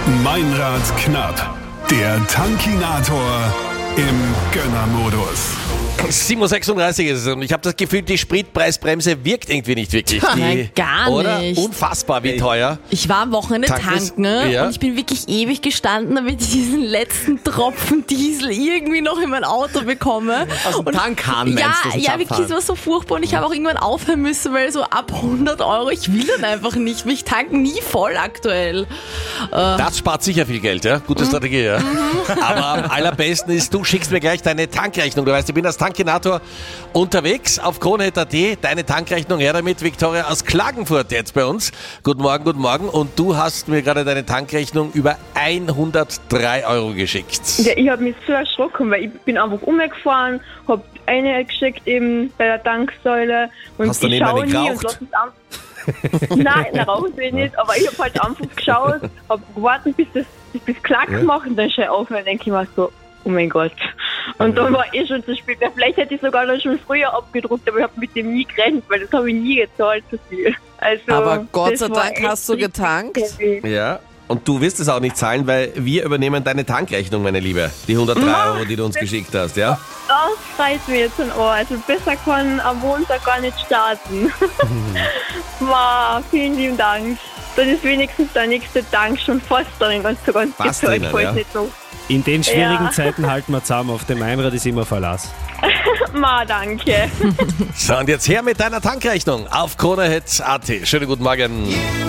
Meinrad knapp. Der Tankinator im Gönnermodus. 7:36 ist es und ich habe das Gefühl, die Spritpreisbremse wirkt irgendwie nicht wirklich. Nein, gar oder? nicht. Unfassbar, wie teuer. Ich war am Wochenende tanken, Ja. und ich bin wirklich ewig gestanden, damit ich diesen letzten Tropfen Diesel irgendwie noch in mein Auto bekomme. Aus dem Tankhahn meinst du, Ja, wirklich, es war so furchtbar und ich habe auch irgendwann aufhören müssen, weil so ab 100 Euro, ich will dann einfach nicht. Ich tanke nie voll aktuell. Das spart sicher viel Geld, ja? Gute Strategie, ja. Aber am allerbesten ist, du schickst mir gleich deine Tankrechnung. Du weißt, ich bin als Tankinator unterwegs auf Kronehit.at. Deine Tankrechnung, her damit. Viktoria aus Klagenfurt jetzt bei uns. Guten Morgen, guten Morgen. Und du hast mir gerade deine Tankrechnung über 103 Euro geschickt. Ja, ich habe mich so erschrocken, weil ich bin einfach umgefahren, habe eine geschickt eben bei der Tanksäule und Hast du ich neben schaue eine nie und geraucht? lasse es an. Nein, rauchen will ich nicht, aber ich habe halt einfach geschaut, habe gewartet, bis das Klack macht und dann schaue ich auf und dann denke ich mir so, oh mein Gott. Und dann war schon zu spät. Vielleicht hätte ich sogar noch schon früher abgedruckt, aber ich habe mit dem nie gerechnet, weil das habe ich nie gezahlt, so viel. Also, Aber Gott sei das war Dank echt hast du richtig getankt. heavy. Ja. Und du wirst es auch nicht zahlen, weil wir übernehmen deine Tankrechnung, meine Liebe. Die 103 Euro, die du uns geschickt hast, ja? Das freut mich jetzt ein Ohr. Also besser kann am Montag gar nicht starten. Wow, vielen lieben Dank. Dann ist wenigstens der nächste Tank schon fast dann ganz Fast gezahlt, drinnen, falls ja. nicht so. In den schwierigen Ja. Zeiten halten wir zusammen. Auf dem Meinrad ist immer Verlass. Ma, danke. So, und jetzt her mit deiner Tankrechnung auf Kronehit.at. Schönen guten Morgen.